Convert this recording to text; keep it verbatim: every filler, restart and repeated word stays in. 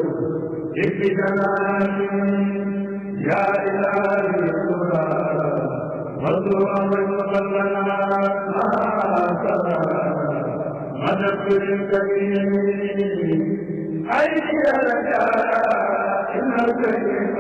يكفي جلالي يا إلهي مذكور وصلنا مدد الكريم أي لك إن الكريم